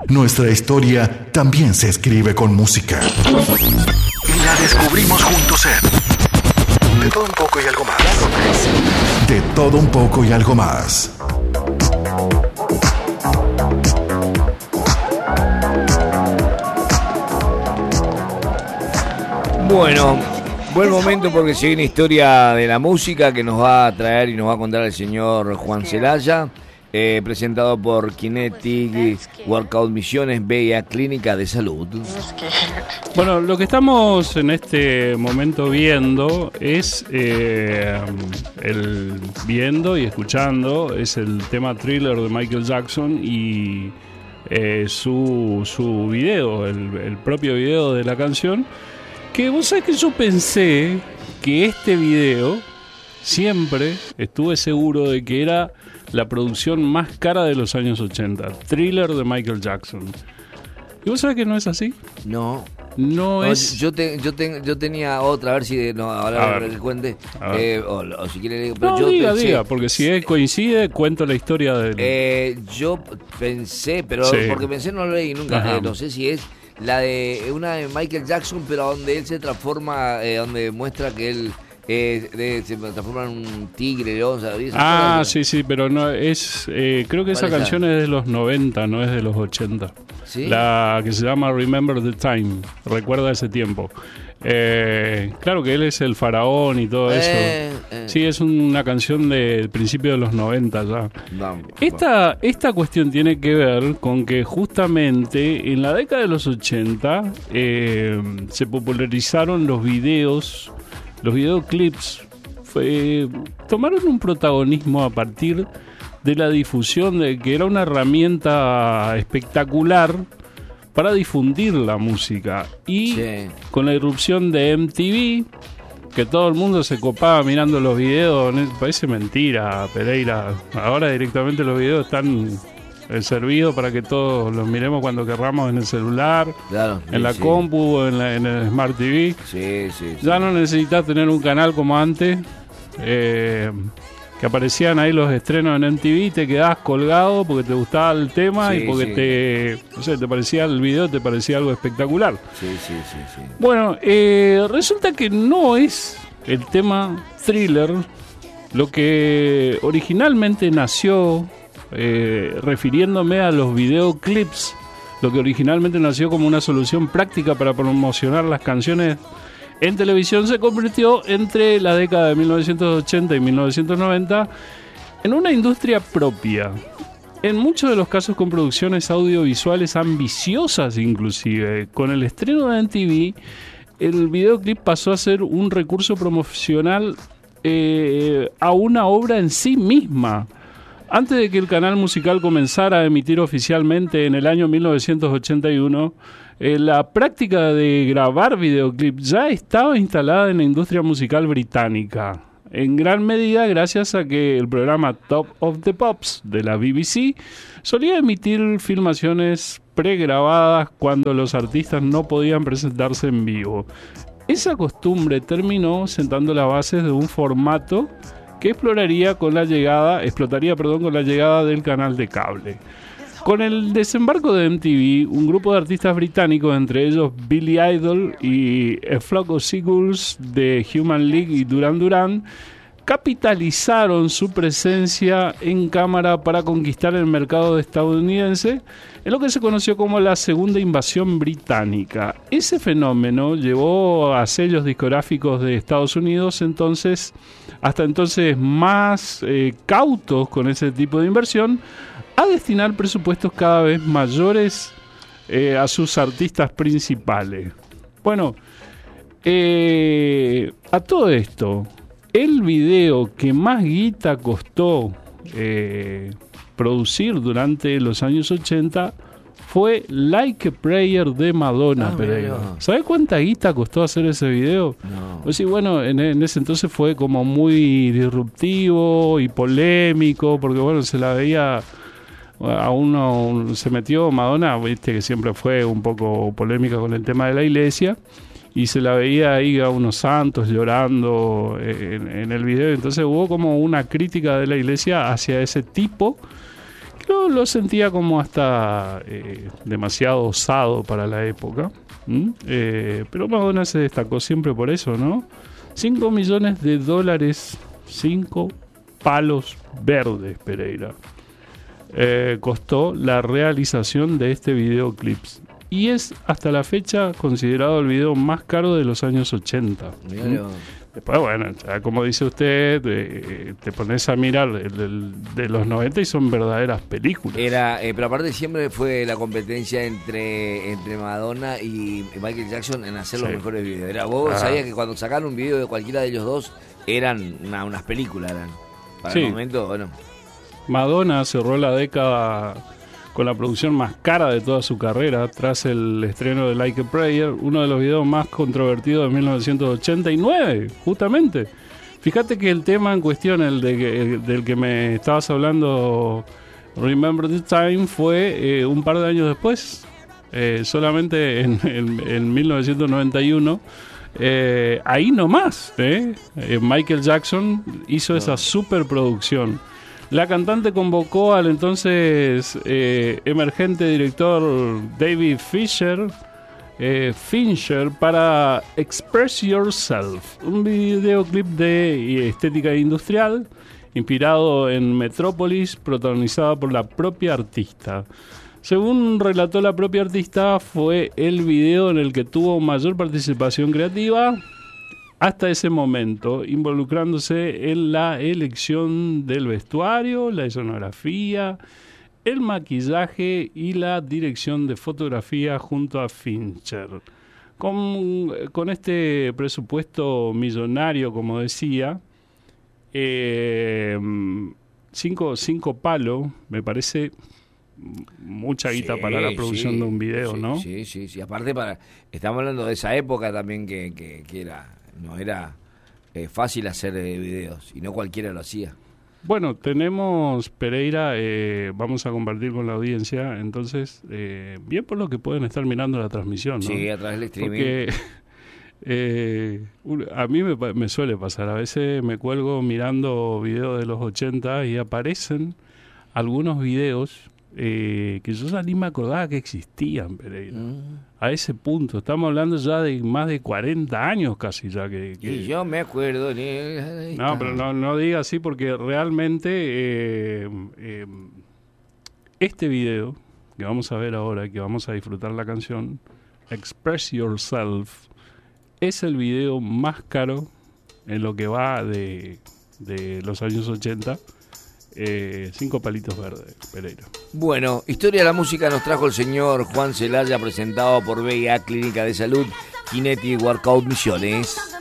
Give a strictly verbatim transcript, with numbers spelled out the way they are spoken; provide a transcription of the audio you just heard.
Nuestra historia también se escribe con música. Y la descubrimos juntos en De Todo Un Poco y Algo Más. De Todo Un Poco y Algo Más. Bueno, buen momento porque sigue una historia de la música que nos va a traer y nos va a contar el señor Juan Celaya, eh, presentado por Kinetic Workout Misiones Bella Clínica de Salud. Bueno, lo que estamos en este momento viendo es eh, el viendo y escuchando es el tema Thriller de Michael Jackson y eh, su su video, el, el propio video de la canción. Que vos sabés que yo pensé que este video siempre estuve seguro de que era la producción más cara de los años ochenta, Thriller de Michael Jackson. ¿Y vos sabés que no es así? No. No, no es... Yo, te, yo, te, yo tenía otra, a ver si no, ahora que cuente, eh, o, o si quiere... Pero no, yo diga, pensé, diga, porque si es, coincide, cuento la historia de... Eh, yo pensé, pero sí. porque pensé no lo leí nunca, eh, no sé si es... La de una de Michael Jackson, pero donde él se transforma, eh, donde muestra que él eh, de, se transforma en un tigre, león, ¿sabes? Ah, sí, sí, pero no es. Eh, creo que esa canción es de los noventa, no es de los ochenta. ¿Sí? La que se llama Remember the Time, recuerda ese tiempo. Eh, claro que él es el faraón y todo eso. Eh, eh. Sí, es una canción del principio de los noventa ya. Vamos, esta, vamos. esta cuestión tiene que ver con que justamente en la década de los ochenta eh, se popularizaron los videos, los videoclips, fue, tomaron un protagonismo a partir de la difusión de que era una herramienta espectacular para difundir la música y sí. con la irrupción de M T V, que todo el mundo se copaba mirando los videos, parece mentira, Pereira, ahora directamente los videos están servidos para que todos los miremos cuando querramos en el celular, claro, en sí, la sí. compu, en, la, en el Smart T V, sí, sí, ya sí. no necesitas tener un canal como antes, eh, que aparecían ahí los estrenos en M T V y te quedabas colgado porque te gustaba el tema sí, y porque sí. te, no sé, te parecía el video, te parecía algo espectacular. Sí, sí, sí, sí. Bueno, eh, resulta que no es el tema Thriller lo que originalmente nació, eh, refiriéndome a los videoclips, lo que originalmente nació como una solución práctica para promocionar las canciones en televisión, se convirtió entre la década de mil novecientos ochenta y mil novecientos noventa en una industria propia. En muchos de los casos con producciones audiovisuales ambiciosas inclusive. Con el estreno de M T V, el videoclip pasó a ser un recurso promocional eh, a una obra en sí misma. Antes de que el canal musical comenzara a emitir oficialmente en el año mil novecientos ochenta y uno, Eh, la práctica de grabar videoclips ya estaba instalada en la industria musical británica, en gran medida gracias a que el programa Top of the Pops de la B B C solía emitir filmaciones pregrabadas cuando los artistas no podían presentarse en vivo. Esa costumbre terminó sentando las bases de un formato que exploraría con la llegada, explotaría perdón, con la llegada del canal de cable. Con el desembarco de M T V, un grupo de artistas británicos, entre ellos Billy Idol y A Flock of Seagulls de Human League y Duran Duran, capitalizaron su presencia en cámara para conquistar el mercado estadounidense en lo que se conoció como la segunda invasión británica. Ese fenómeno llevó a sellos discográficos de Estados Unidos, entonces, hasta entonces más eh, cautos con ese tipo de inversión, a destinar presupuestos cada vez mayores eh, a sus artistas principales. Bueno, eh, a todo esto, el video que más guita costó eh, producir durante los años ochenta fue Like a Prayer de Madonna, ah, Pereira. ¿Sabes cuánta guita costó hacer ese video? No. Pues sí, bueno, en, en ese entonces fue como muy disruptivo y polémico, porque bueno, se la veía... A uno se metió Madonna, viste que siempre fue un poco polémica con el tema de la iglesia, y se la veía ahí a unos santos llorando en, en el video. Entonces hubo como una crítica de la iglesia hacia ese tipo Lo, lo sentía como hasta eh, demasiado osado para la época. ¿Mm? Eh, pero Madonna se destacó siempre por eso, ¿no? cinco millones de dólares, cinco palos verdes, Pereira. Eh, costó la realización de este videoclip. Y es hasta la fecha considerado el video más caro de los años ochenta. ¿Mm? Después, bueno, ya como dice usted, eh, te pones a mirar el, el, de los noventa y son verdaderas películas. Era, eh, pero aparte siempre fue la competencia entre, entre Madonna y Michael Jackson en hacer sí. los mejores videos. Era, vos ah. sabías que cuando sacaron un video de cualquiera de ellos dos, eran una, unas películas, eran. Para sí. el momento, bueno. Madonna cerró la década con la producción más cara de toda su carrera, tras el estreno de Like a Prayer, uno de los videos más controvertidos de mil novecientos ochenta y nueve, justamente. Fíjate que el tema en cuestión, el, de, el del que me estabas hablando, Remember the Time, fue eh, un par de años después, eh, solamente en, en, en mil novecientos noventa y uno. Eh, ahí nomás, ¿eh? Eh, Michael Jackson hizo no. esa superproducción. La cantante convocó al entonces eh, emergente director David Fisher, eh, Fincher para Express Yourself, un videoclip de estética industrial inspirado en Metrópolis, protagonizada por la propia artista. Según relató la propia artista, fue el video en el que tuvo mayor participación creativa hasta ese momento, involucrándose en la elección del vestuario, la escenografía, el maquillaje y la dirección de fotografía junto a Fincher. Con, con este presupuesto millonario, como decía, eh, cinco, cinco palos, me parece mucha guita sí, para la producción sí, de un video, sí, ¿no? Sí, sí, sí. Aparte, para, estamos hablando de esa época también que, que, que era... No era eh, fácil hacer eh, videos y no cualquiera lo hacía. Bueno, tenemos Pereira, eh, vamos a compartir con la audiencia, entonces, eh, bien por lo que pueden estar mirando la transmisión, ¿no? Sí, a través del streaming. Porque eh, a mí me, me suele pasar, a veces me cuelgo mirando videos de los ochenta y aparecen algunos videos eh, que yo ya ni me acordaba que existían, Pereira. Mm. A ese punto, estamos hablando ya de más de cuarenta años casi ya que... que... Y yo me acuerdo... No, pero no, no diga así porque realmente eh, eh, este video que vamos a ver ahora, que vamos a disfrutar la canción, Express Yourself, es el video más caro en lo que va de, de los años ochenta. Eh, cinco palitos verdes, Pereira. Bueno, Historia de la Música nos trajo el señor Juan Celaya, presentado por B I A Clínica de Salud, Kinetic Workout Misiones.